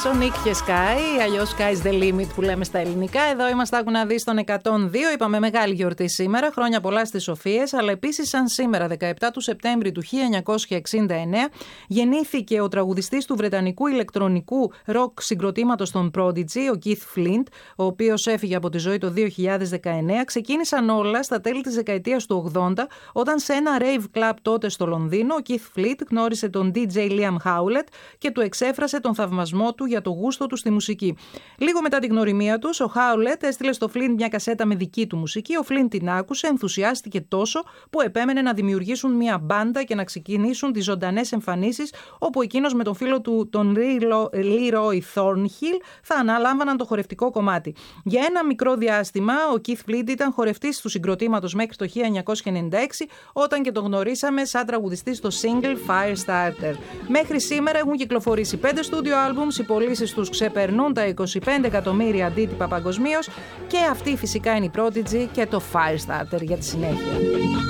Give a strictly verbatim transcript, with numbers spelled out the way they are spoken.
Sonic και Sky, αλλιώς Sky's the limit που λέμε στα ελληνικά. Εδώ είμαστε, άκου να δεις, στον εκατόν δύο. Είπαμε μεγάλη γιορτή σήμερα, χρόνια πολλά στις Σοφίες, αλλά επίσης σαν σήμερα, δεκαεπτά του Σεπτέμβρη του χίλια εννιακόσια εξήντα εννέα, γεννήθηκε ο τραγουδιστής του βρετανικού ηλεκτρονικού ροκ συγκροτήματος των Prodigy, ο Keith Flint, ο οποίος έφυγε από τη ζωή το δύο χιλιάδες δεκαεννέα. Ξεκίνησαν όλα στα τέλη της δεκαετίας του ογδόντα, όταν σε ένα rave club τότε στο Λονδίνο, ο Keith Flint γνώρισε τον ντι τζέι Liam Howlett και του εξέφρασε τον θαυμασμό του για το γούστο του στη μουσική. Λίγο μετά την γνωριμία τους, ο Howlett έστειλε στο Flint μια κασέτα με δική του μουσική. Ο Flint την άκουσε, ενθουσιάστηκε τόσο που επέμενε να δημιουργήσουν μια μπάντα και να ξεκινήσουν τις ζωντανές εμφανίσεις, όπου εκείνος με τον φίλο του, τον Leroy Thornhill, θα αναλάμβαναν το χορευτικό κομμάτι. Για ένα μικρό διάστημα, ο Keith Flint ήταν χορευτής του συγκροτήματος μέχρι το χίλια εννιακόσια ενενήντα έξι, όταν και τον γνωρίσαμε σαν τραγουδιστή στο single Firestarter. Μέχρι σήμερα έχουν κυκλοφορήσει πέντε studio albums, οι πωλήσεις τους ξεπερνούν τα είκοσι πέντε εκατομμύρια αντίτυπα παγκοσμίως, και αυτή φυσικά είναι η Prodigy και το Firestarter για τη συνέχεια.